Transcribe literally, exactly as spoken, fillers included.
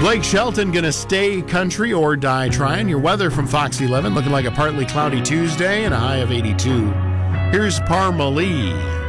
Blake Shelton going to stay country or die trying. Your weather from Fox eleven looking like a partly cloudy Tuesday and a high of eighty-two. Here's Parmalee.